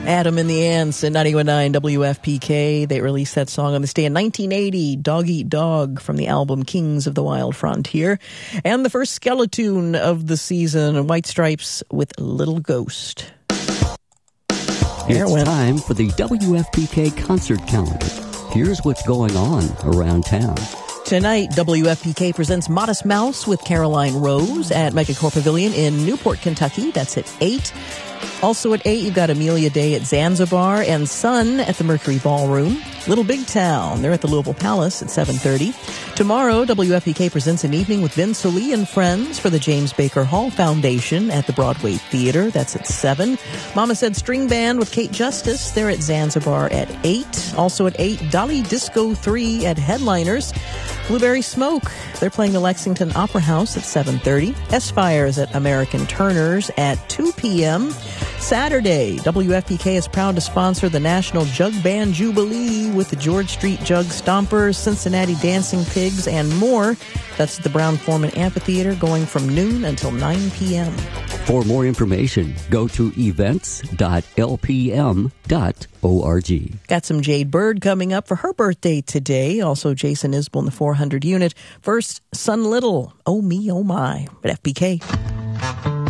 Adam and the Ants at 91.9 WFPK. They released that song on this day in 1980, Dog Eat Dog, from the album Kings of the Wild Frontier. And the first Skeletune of the season, White Stripes with Little Ghost. It's time for the WFPK concert calendar. Here's what's going on around town. Tonight, WFPK presents Modest Mouse with Caroline Rose at Megacorp Pavilion in Newport, Kentucky. That's at 8. Also at 8, you've got Amelia Day at Zanzibar and Sun at the Mercury Ballroom. Little Big Town, they're at the Louisville Palace at 7:30. Tomorrow, WFPK presents an evening with Vince Lee and friends for the James Baker Hall Foundation at the Broadway Theater. That's at 7. Mama Said String Band with Kate Justice, they're at Zanzibar at 8. Also at 8, Dolly Disco 3 at Headliners. Blueberry Smoke, they're playing the Lexington Opera House at 7:30. S-Fires at American Turners at 2 p.m. Saturday, WFPK is proud to sponsor the National Jug Band Jubilee with the George Street Jug Stompers, Cincinnati Dancing Pigs, and more. That's at the Brown-Forman Amphitheater, going from noon until 9 p.m. For more information, go to events.lpm.org. Got some Jade Bird coming up for her birthday today. Also, Jason Isbell in the 400 unit. First, Sun Little, Oh Me, Oh My, at FPK.